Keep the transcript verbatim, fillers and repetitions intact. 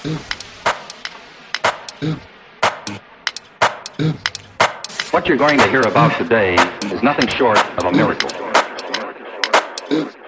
What you're going to hear about today is nothing short of a miracle.